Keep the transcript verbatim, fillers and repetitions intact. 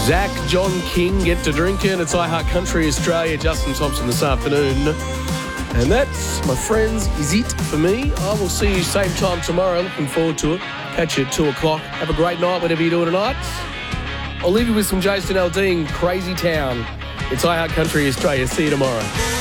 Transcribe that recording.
Zach, John King, Get to Drinking. It's iHeart Country Australia. Justin Thompson this afternoon. And that's, my friends, is it for me. I will see you same time tomorrow. Looking forward to it. Catch you at two o'clock. Have a great night, whatever you do tonight. I'll leave you with some Jason Aldean, Crazy Town. It's iHeart Country Australia. See you tomorrow.